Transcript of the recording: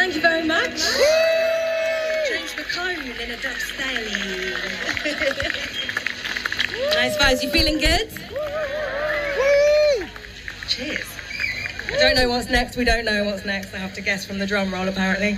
Thank you very much. James McCone in a Dove Staley. Nice vibes. You feeling good? Cheers. I don't know what's next. We don't know what's next. I have to guess from the drum roll, apparently.